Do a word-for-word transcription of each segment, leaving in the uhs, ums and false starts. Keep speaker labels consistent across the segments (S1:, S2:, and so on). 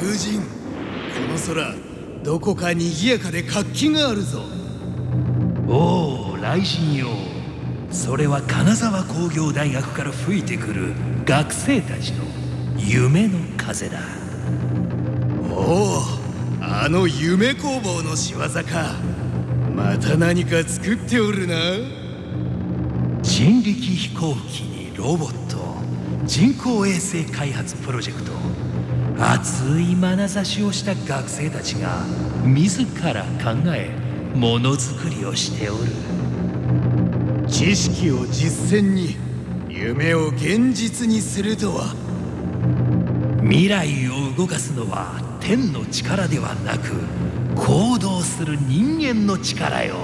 S1: 風神、この空どこか賑やかで活気があるぞ。
S2: おお、雷神よ。それは金沢工業大学から吹いてくる学生たちの夢の風だ。
S1: おお、あの夢工房の仕業か。また何か作っておるな。
S2: 人力飛行機にロボット、人工衛星開発プロジェクト、熱い眼差しをした学生たちが自ら考えものづくりをしておる。
S1: 知識を実践に、夢を現実にするとは。
S2: 未来を動かすのは天の力ではなく、行動する人間の力よ。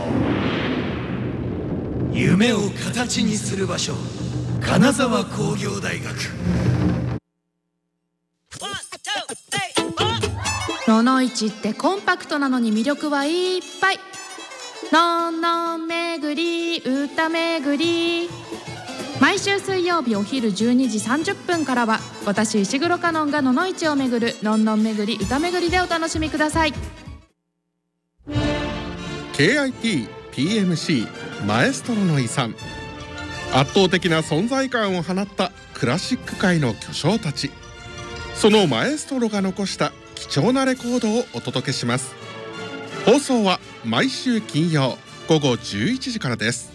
S1: 夢を形にする場所、金沢工業大学。
S3: ののいちってコンパクトなのに魅力はいっぱい。のんのんめぐり歌めぐり、毎週水曜日お昼じゅうにじさんじゅっぷんからは、私石黒カノンがののいちをめぐるのんのんめぐり歌めぐりでお楽しみください。
S4: ケーアイティーピーエムシー マエストロの遺産。圧倒的な存在感を放ったクラシック界の巨匠たち、そのマエストロが残した貴重なレコードをお届けします。放送は毎週金曜午後じゅういちじからです。